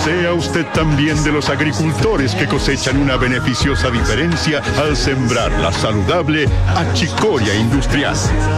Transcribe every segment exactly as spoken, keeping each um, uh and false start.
Sea usted también de los agricultores que cosechan una beneficiosa diferencia al sembrar la saludable achicoria industrial.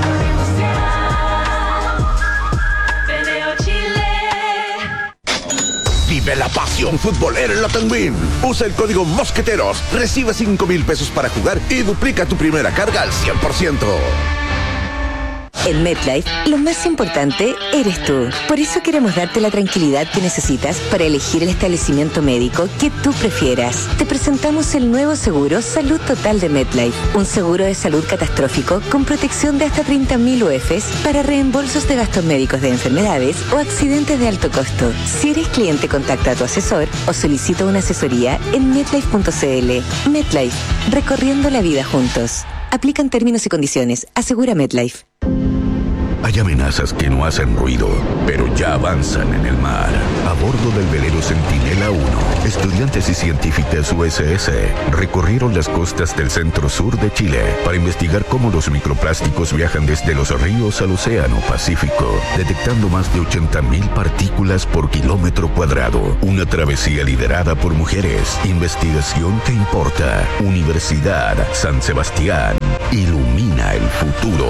Vive la pasión futbolera en la Tenguín. Usa el código Mosqueteros, recibe cinco mil pesos para jugar y duplica tu primera carga al cien por ciento. En MetLife, lo más importante eres tú. Por eso queremos darte la tranquilidad que necesitas para elegir el establecimiento médico que tú prefieras. Te presentamos el nuevo seguro Salud Total de MetLife. Un seguro de salud catastrófico con protección de hasta treinta mil U Fs para reembolsos de gastos médicos de enfermedades o accidentes de alto costo. Si eres cliente, contacta a tu asesor o solicita una asesoría en metlife punto cl. MetLife, recorriendo la vida juntos. Aplican términos y condiciones. Asegura MetLife. Hay amenazas que no hacen ruido, pero ya avanzan en el mar. A bordo del velero Centinela uno, estudiantes y científicas U S S recorrieron las costas del centro-sur de Chile para investigar cómo los microplásticos viajan desde los ríos al océano Pacífico, detectando más de ochenta mil partículas por kilómetro cuadrado. Una travesía liderada por mujeres. Investigación que importa. Universidad San Sebastián. Ilumina el futuro.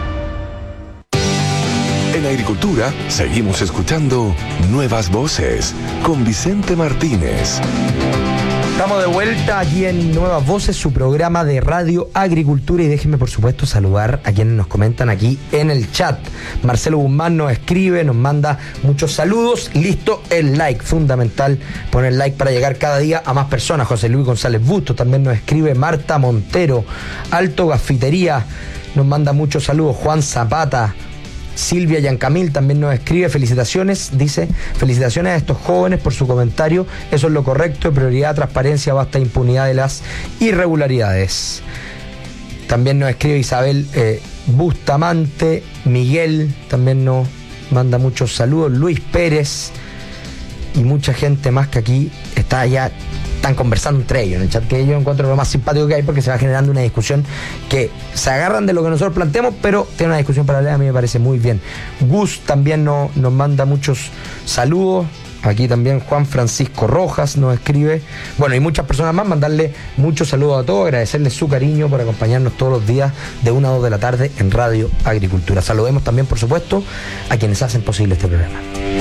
En Agricultura seguimos escuchando Nuevas Voces con Vicente Martínez. Estamos de vuelta aquí en Nuevas Voces, su programa de Radio Agricultura, y déjenme por supuesto saludar a quienes nos comentan aquí en el chat. Marcelo Guzmán nos escribe, nos manda muchos saludos. Listo el like, fundamental poner like para llegar cada día a más personas. José Luis González Busto también nos escribe. Marta Montero, Alto Gafitería, nos manda muchos saludos. Juan Zapata, Silvia Yancamil también nos escribe, felicitaciones, dice, felicitaciones a estos jóvenes por su comentario, eso es lo correcto, prioridad, transparencia, basta impunidad de las irregularidades. También nos escribe Isabel eh, Bustamante, Miguel también nos manda muchos saludos, Luis Pérez y mucha gente más que aquí está ya. Están conversando entre ellos en el chat, que yo encuentro lo más simpático que hay, porque se va generando una discusión que se agarran de lo que nosotros planteamos, pero tiene una discusión paralela. A mí me parece muy bien. Gus también no, nos manda muchos saludos. Aquí también Juan Francisco Rojas nos escribe. Bueno, y muchas personas más. Mandarle muchos saludos a todos, agradecerles su cariño por acompañarnos todos los días de una a dos de la tarde en Radio Agricultura. Saludemos también, por supuesto, a quienes hacen posible este programa.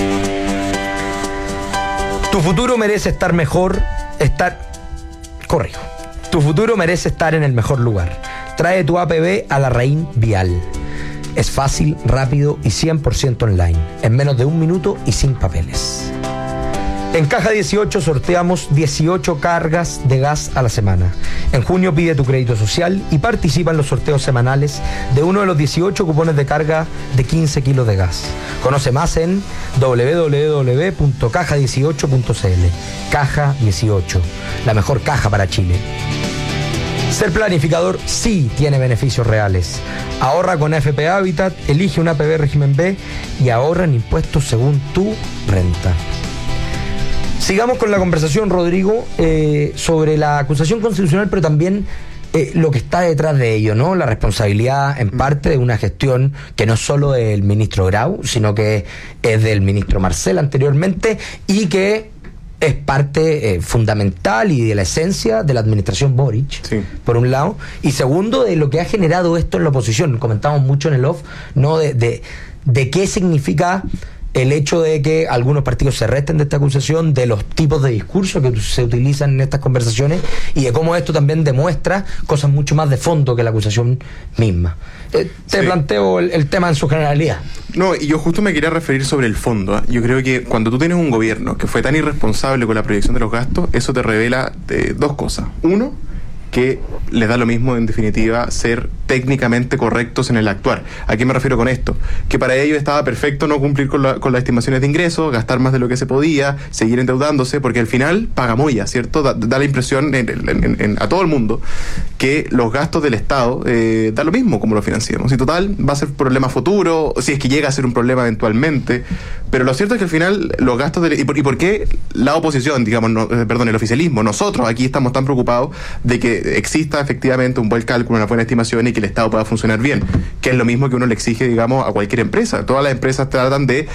Tu futuro merece estar mejor, estar... Corrijo. Tu futuro merece estar en el mejor lugar. Trae tu A P B a Larraín Vial. Es fácil, rápido y cien por ciento online. En menos de un minuto y sin papeles. En Caja dieciocho sorteamos dieciocho cargas de gas a la semana. En junio pide tu crédito social y participa en los sorteos semanales de uno de los dieciocho cupones de carga de quince kilos de gas. Conoce más en doble u doble u doble u punto caja dieciocho punto cl. Caja dieciocho, la mejor caja para Chile. Ser planificador sí tiene beneficios reales. Ahorra con A F P Habitat, elige un A P B régimen B y ahorra en impuestos según tu renta. Sigamos con la conversación, Rodrigo, eh, sobre la acusación constitucional, pero también eh, lo que está detrás de ello, ¿no? La responsabilidad en parte de una gestión que no es solo del ministro Grau, sino que es del ministro Marcel anteriormente, y que es parte eh, fundamental y de la esencia de la administración Boric, sí, por un lado, y segundo, de lo que ha generado esto en la oposición. Comentamos mucho en el off, ¿no? De, de, de qué significa el hecho de que algunos partidos se resten de esta acusación, de los tipos de discursos que se utilizan en estas conversaciones, y de cómo esto también demuestra cosas mucho más de fondo que la acusación misma. Eh, te sí. planteo el, el tema en su generalidad. No, y yo justo me quería referir sobre el fondo, ¿eh? Yo creo que cuando tú tienes un gobierno que fue tan irresponsable con la proyección de los gastos, eso te revela eh, dos cosas. Uno, que les da lo mismo, en definitiva, ser técnicamente correctos en el actuar. ¿A qué me refiero con esto? Que para ellos estaba perfecto no cumplir con, la, con las estimaciones de ingresos, gastar más de lo que se podía, seguir endeudándose, porque al final paga moya, ¿cierto? Da, da la impresión en, en, en, en, a todo el mundo que los gastos del Estado eh, da lo mismo como lo financiamos. Y total, va a ser problema futuro, si es que llega a ser un problema eventualmente. Pero lo cierto es que al final los gastos de... ¿Y por, y por qué la oposición, digamos, no, eh, perdón, el oficialismo, nosotros aquí estamos tan preocupados de que exista efectivamente un buen cálculo, una buena estimación y que el Estado pueda funcionar bien, que es lo mismo que uno le exige, digamos, a cualquier empresa? Todas las empresas tratan de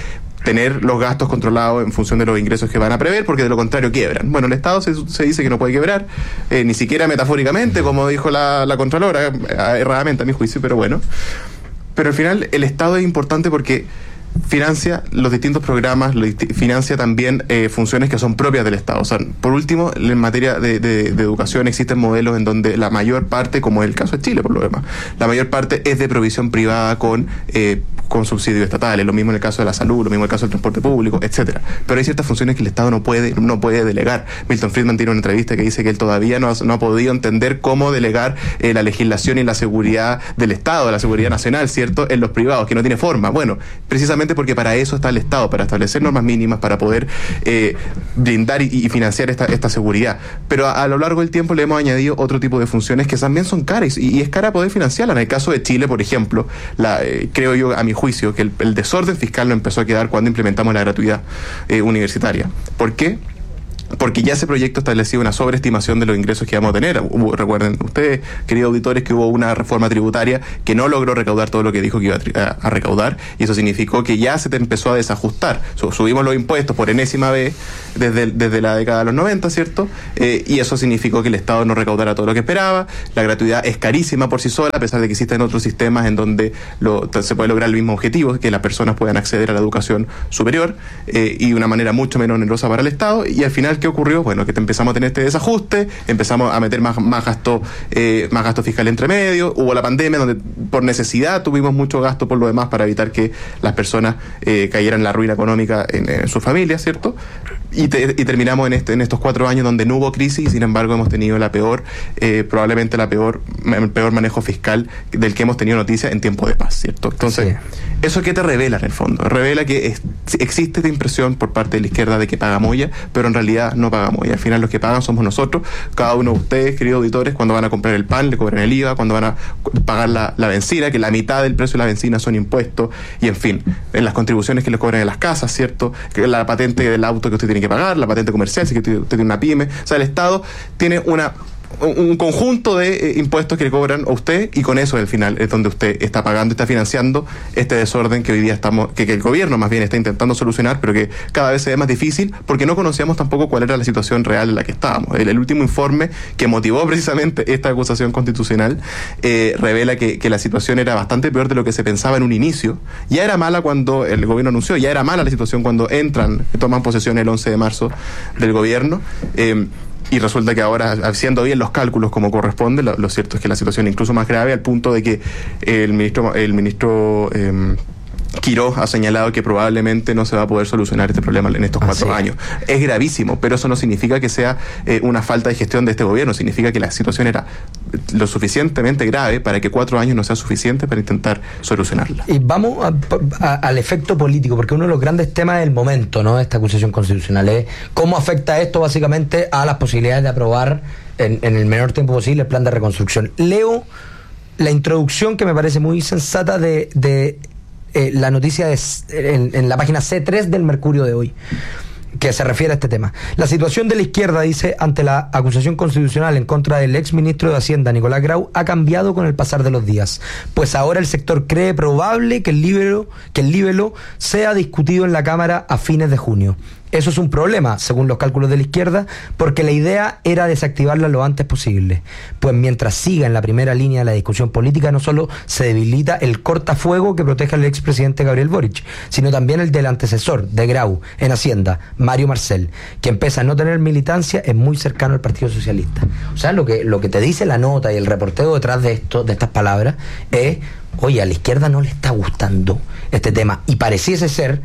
tener los gastos controlados en función de los ingresos que van a prever, porque de lo contrario quiebran. Bueno, el Estado se, se dice que no puede quebrar, eh, ni siquiera metafóricamente, como dijo la, la Contralora, eh, erradamente a mi juicio, pero bueno. Pero al final el Estado es importante porque financia los distintos programas, lo disti- financia también eh, funciones que son propias del Estado. O sea, por último, en materia de, de, de educación existen modelos en donde la mayor parte, como es el caso de Chile por lo demás, la mayor parte es de provisión privada con eh, con subsidios estatales, lo mismo en el caso de la salud, lo mismo en el caso del transporte público, etcétera. Pero hay ciertas funciones que el Estado no puede no puede delegar. Milton Friedman tiene una entrevista que dice que él todavía no ha, no ha podido entender cómo delegar eh, la legislación y la seguridad del Estado, la seguridad nacional, ¿cierto?, en los privados, que no tiene forma. Bueno, precisamente porque para eso está el Estado, para establecer normas mínimas, para poder eh, brindar y, y financiar esta, esta seguridad. Pero a, a lo largo del tiempo le hemos añadido otro tipo de funciones que también son caras, y, y es cara poder financiarla. En el caso de Chile, por ejemplo, la, eh, creo yo, a mi juicio, que el, el desorden fiscal no empezó a quedar cuando implementamos la gratuidad eh, universitaria. ¿Por qué? Porque ya ese proyecto establecía una sobreestimación de los ingresos que íbamos a tener. Hubo, recuerden ustedes, queridos auditores, que hubo una reforma tributaria que no logró recaudar todo lo que dijo que iba a, tri- a, a recaudar, y eso significó que ya se te empezó a desajustar. Subimos los impuestos por enésima vez desde, desde la década de los noventa, ¿cierto? Eh, y eso significó que el Estado no recaudara todo lo que esperaba. La gratuidad es carísima por sí sola, a pesar de que existen otros sistemas en donde lo, se puede lograr el mismo objetivo, que las personas puedan acceder a la educación superior eh, y de una manera mucho menos onerosa para el Estado. Y al final, ¿qué ocurrió? Bueno, que te empezamos a tener este desajuste, empezamos a meter más, más gasto eh, más gasto fiscal entre medio, hubo la pandemia donde por necesidad tuvimos mucho gasto por lo demás para evitar que las personas eh, cayeran en la ruina económica en, en sus familias, ¿cierto? Y, te, y terminamos en, este, en estos cuatro años donde no hubo crisis y sin embargo hemos tenido la peor, eh, probablemente la peor, el peor manejo fiscal del que hemos tenido noticia en tiempo de paz, ¿cierto? Entonces, sí. ¿Eso qué te revela en el fondo? Revela que es, existe esta impresión por parte de la izquierda de que paga Moya, pero en realidad no paga Moya. Al final los que pagan somos nosotros, cada uno de ustedes, queridos auditores, cuando van a comprar el pan, le cobran el I V A, cuando van a pagar la, la benzina, que la mitad del precio de la benzina son impuestos, y en fin, en las contribuciones que le cobran en las casas, ¿cierto? Que la patente del auto que usted tiene que pagar, la patente comercial, si que usted tiene una pyme. O sea, el Estado tiene una un conjunto de eh, impuestos que le cobran a usted, y con eso al final es donde usted está pagando, está financiando este desorden que hoy día estamos, que, que el gobierno más bien está intentando solucionar, pero que cada vez se ve más difícil porque no conocíamos tampoco cuál era la situación real en la que estábamos. El, el último informe que motivó precisamente esta acusación constitucional eh, revela que, que la situación era bastante peor de lo que se pensaba en un inicio. Ya era mala cuando el gobierno anunció, ya era mala la situación cuando entran, toman posesión el once de marzo del gobierno. Eh, Y resulta que ahora, haciendo bien los cálculos como corresponde, lo, lo cierto es que la situación es incluso más grave, al punto de que el ministro el ministro eh, Quirós ha señalado que probablemente no se va a poder solucionar este problema en estos cuatro Así años. Es gravísimo, pero eso no significa que sea eh, una falta de gestión de este gobierno, significa que la situación era lo suficientemente grave para que cuatro años no sea suficiente para intentar solucionarla. Y vamos a, a, al efecto político, porque uno de los grandes temas del momento, ¿no?, de esta acusación constitucional es cómo afecta esto básicamente a las posibilidades de aprobar en, en el menor tiempo posible el plan de reconstrucción. Leo la introducción que me parece muy sensata de, de eh, la noticia de, en, en la página C tres del Mercurio de hoy, que se refiere a este tema. La situación de la izquierda, dice, ante la acusación constitucional en contra del exministro de Hacienda, Nicolás Grau, ha cambiado con el pasar de los días, pues ahora el sector cree probable que el libelo, que el libelo sea discutido en la Cámara a fines de junio. Eso es un problema, según los cálculos de la izquierda, porque la idea era desactivarla lo antes posible. Pues mientras siga en la primera línea de la discusión política, no solo se debilita el cortafuego que protege al expresidente Gabriel Boric, sino también el del antecesor de Grau en Hacienda, Mario Marcel, que pese a no tener militancia, es muy cercano al Partido Socialista. O sea, lo que, lo que te dice la nota y el reporteo detrás de esto, de estas palabras, es, oye, a la izquierda no le está gustando este tema, y pareciese ser,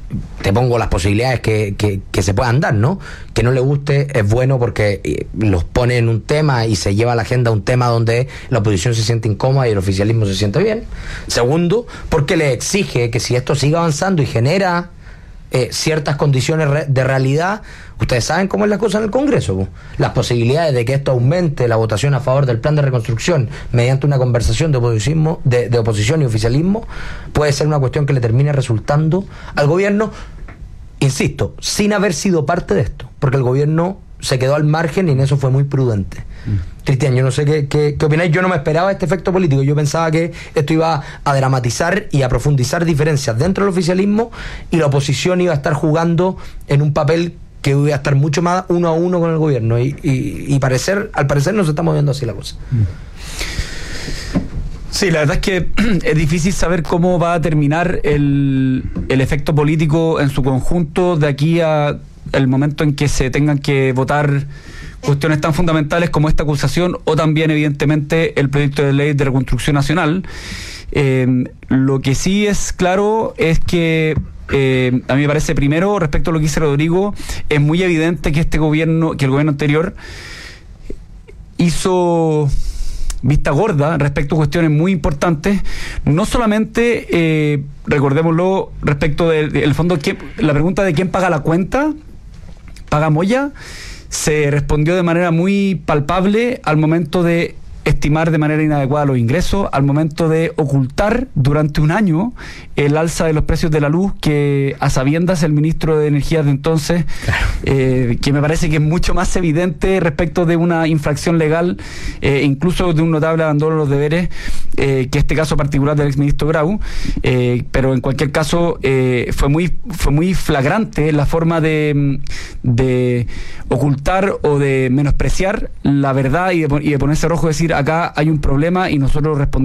te pongo las posibilidades que, que, que se puedan dar, ¿no? Que no le guste es bueno porque los pone en un tema y se lleva a la agenda un tema donde la oposición se siente incómoda y el oficialismo se siente bien. Segundo, porque le exige que si esto sigue avanzando y genera eh, ciertas condiciones re- de realidad, ustedes saben cómo es la cosa en el Congreso, ¿no? Las posibilidades de que esto aumente la votación a favor del plan de reconstrucción mediante una conversación de oposición, de, de oposición y oficialismo puede ser una cuestión que le termine resultando al gobierno, insisto, sin haber sido parte de esto, porque el gobierno se quedó al margen y en eso fue muy prudente. Mm. Cristian, yo no sé qué, qué, qué opináis. Yo no me esperaba este efecto político. Yo pensaba que esto iba a dramatizar y a profundizar diferencias dentro del oficialismo y la oposición iba a estar jugando en un papel que iba a estar mucho más uno a uno con el gobierno. Y, y, y parecer, al parecer no se está moviendo así la cosa. Mm. Sí, la verdad es que es difícil saber cómo va a terminar el, el efecto político en su conjunto de aquí a el momento en que se tengan que votar cuestiones tan fundamentales como esta acusación o también evidentemente el proyecto de ley de reconstrucción nacional. Eh, lo que sí es claro es que eh, a mí me parece, primero, respecto a lo que dice Rodrigo, es muy evidente que este gobierno, que el gobierno anterior hizo vista gorda respecto a cuestiones muy importantes, no solamente, eh, recordémoslo, respecto del de, fondo, ¿quién, la pregunta de quién paga la cuenta, paga Moya, se respondió de manera muy palpable al momento de estimar de manera inadecuada los ingresos, al momento de ocultar durante un año el alza de los precios de la luz, que a sabiendas el ministro de Energía de entonces, claro. eh, que me parece que es mucho más evidente respecto de una infracción legal, eh, incluso de un notable abandono de los deberes, eh, que este caso particular del exministro Grau, eh, pero en cualquier caso eh, fue muy fue muy flagrante la forma de, de ocultar o de menospreciar la verdad y de, y de ponerse rojo y decir acá hay un problema y nosotros respondemos